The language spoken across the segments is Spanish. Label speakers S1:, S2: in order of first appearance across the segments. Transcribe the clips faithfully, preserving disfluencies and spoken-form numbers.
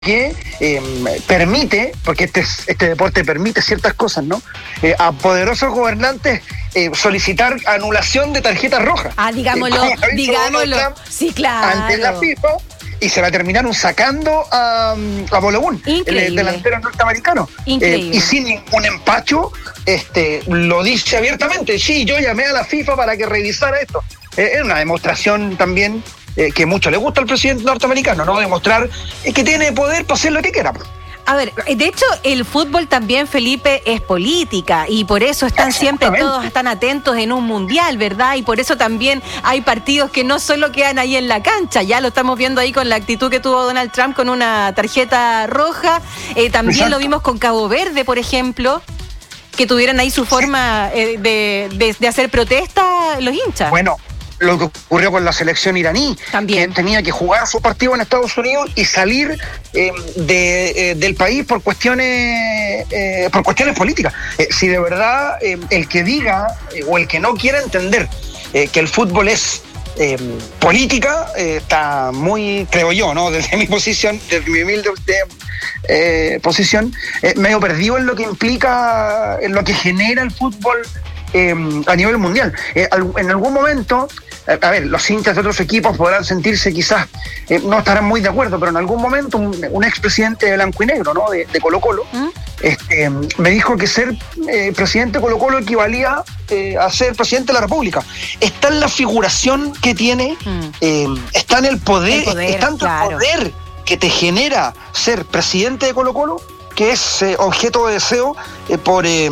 S1: que eh, permite, porque este, este deporte permite ciertas cosas, ¿no? Eh, a poderosos gobernantes eh, solicitar anulación de tarjetas rojas.
S2: Ah, digámoslo,
S1: eh,
S2: digámoslo. Sí, claro.
S1: Ante la FIFA, y se la terminaron sacando a, a Bologun, el delantero norteamericano.
S2: Increíble.
S1: Eh, y sin ningún empacho, este, lo dice abiertamente. Sí, yo llamé a la FIFA para que revisara esto. Eh, es una demostración también eh, que mucho le gusta al presidente norteamericano, ¿no? Demostrar eh, que tiene poder para hacer lo que quiera.
S2: A ver, de hecho, el fútbol también, Felipe, es política y por eso están siempre todos están atentos en un mundial, ¿verdad? Y por eso también hay partidos que no solo quedan ahí en la cancha, ya lo estamos viendo ahí con la actitud que tuvo Donald Trump con una tarjeta roja, eh, también Exacto. Lo vimos con Cabo Verde, por ejemplo, que tuvieron ahí su forma eh, de, de, de hacer protesta los hinchas.
S1: Bueno, lo que ocurrió con la selección iraní,
S2: También.
S1: que tenía que jugar su partido en Estados Unidos y salir eh, de, eh, del país por cuestiones eh, por cuestiones políticas. Eh, si de verdad eh, el que diga eh, o el que no quiera entender eh, que el fútbol es eh, política, eh, está muy, creo yo, ¿no? Desde mi posición, desde mi humilde eh, posición, eh, medio perdido en lo que implica, en lo que genera el fútbol eh, a nivel mundial. Eh, en algún momento, a ver, los hinchas de otros equipos podrán sentirse quizás, eh, no estarán muy de acuerdo, pero en algún momento un, un expresidente de Blanco y Negro, ¿no? De, de Colo Colo, ¿Mm? este, me dijo que ser eh, presidente de Colo Colo equivalía eh, a ser presidente de la República. Está en la figuración que tiene, ¿Mm? eh, está en el poder,
S2: el poder
S1: es tanto
S2: claro.
S1: el poder que te genera ser presidente de Colo Colo, que es eh, objeto de deseo eh, por, eh,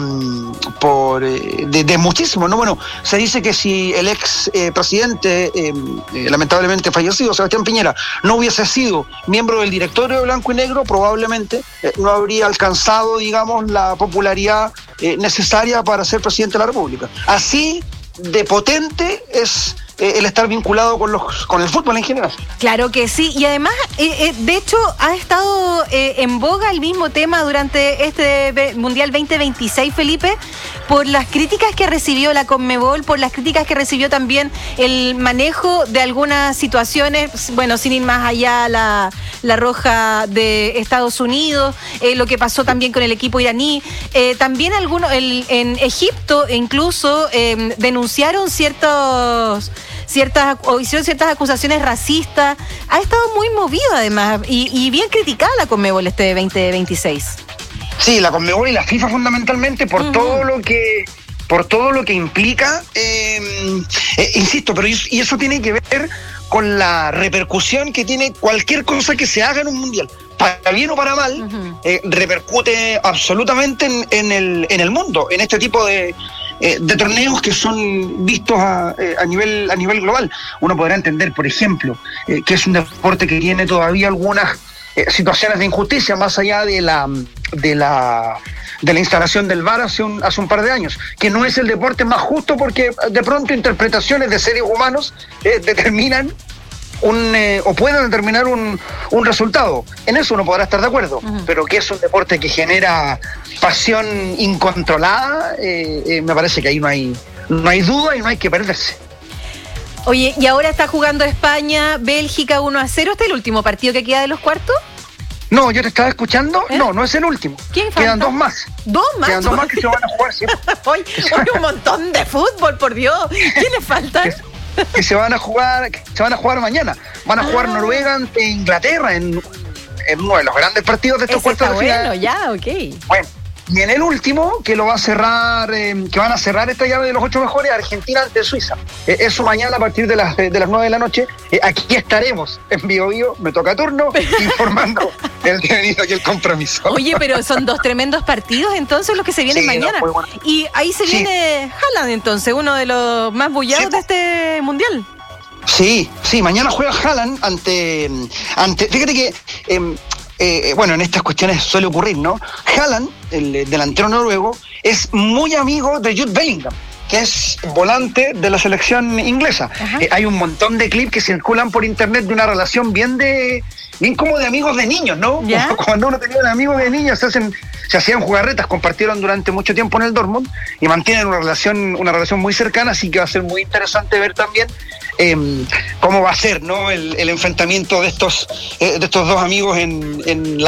S1: por eh, de, de muchísimo, ¿no? Bueno, se dice que si el ex eh, presidente, eh, eh, lamentablemente fallecido, Sebastián Piñera, no hubiese sido miembro del directorio de Blanco y Negro, probablemente eh, no habría alcanzado, digamos, la popularidad eh, necesaria para ser presidente de la República. Así de potente es el estar vinculado con los con el fútbol en general.
S2: Claro que sí, y además, eh, eh, de hecho, ha estado eh, en boga el mismo tema durante este Mundial veinte veintiséis, Felipe, por las críticas que recibió la Conmebol, por las críticas que recibió también el manejo de algunas situaciones, bueno, sin ir más allá, la, la roja de Estados Unidos, eh, lo que pasó también con el equipo iraní, eh, también algunos, el, en Egipto incluso eh, denunciaron ciertos... ciertas o hicieron ciertas acusaciones racistas. Ha estado muy movido además y, y bien criticada la Conmebol este veinte veintiséis.
S1: Sí, la Conmebol y la FIFA fundamentalmente por uh-huh. todo lo que por todo lo que implica, eh, eh, insisto, pero y eso tiene que ver con la repercusión que tiene cualquier cosa que se haga en un mundial. Para bien o para mal, uh-huh. eh, repercute absolutamente en, en, el, en el mundo, en este tipo de Eh, de torneos que son vistos a, eh, a nivel a nivel global. Uno podrá entender, por ejemplo, eh, que es un deporte que tiene todavía algunas eh, situaciones de injusticia, más allá de la de la de la instalación del V A R hace un, hace un par de años, que no es el deporte más justo porque de pronto interpretaciones de seres humanos eh, determinan un eh, o pueden determinar un, un resultado. En eso uno podrá estar de acuerdo, uh-huh. pero que es un deporte que genera pasión incontrolada, eh, eh, me parece que ahí no hay no hay duda y no hay que perderse.
S2: Oye, y ahora está jugando España, Bélgica uno a cero. ¿Este es el último partido que queda de los cuartos?
S1: No, yo te estaba escuchando. ¿Eh? No, no es el último.
S2: ¿Quién falta?
S1: Quedan dos más.
S2: ¿Dos más?
S1: Quedan dos más que se van a jugar, sí.
S2: Hoy, hoy un montón de fútbol, por Dios. ¿Quiénes faltan?
S1: que se van a jugar que se van a jugar mañana. Van a jugar ah. Noruega ante Inglaterra en, en uno de los grandes partidos de estos cuartos de final.
S2: Bueno, ya, ok.
S1: Bueno, y en el último, que lo va a cerrar, eh, que van a cerrar esta llave de los ocho mejores, Argentina ante Suiza. Eh, eso mañana a partir de las de las nueve de la noche. Eh, aquí estaremos en Bio Bio, me toca turno, informando el devenido y el compromiso.
S2: Oye, pero son dos tremendos partidos entonces los que se vienen sí, mañana. No, bueno. Y ahí se sí. viene Haaland entonces, uno de los más bullados sí. de este mundial.
S1: Sí, sí, mañana juega Haaland ante, ante fíjate que eh, eh, bueno, en estas cuestiones suele ocurrir, ¿no? Haaland, el delantero noruego, es muy amigo de Jude Bellingham, que es volante de la selección inglesa. Eh, hay un montón de clips que circulan por internet de una relación bien de bien como de amigos de niños, ¿no?
S2: ¿Ya?
S1: Cuando uno tenía un amigo de niños se hacen se hacían jugarretas, compartieron durante mucho tiempo en el Dortmund y mantienen una relación una relación muy cercana, así que va a ser muy interesante ver también eh, cómo va a ser, ¿no? El, el enfrentamiento de estos, eh, de estos dos amigos en, en la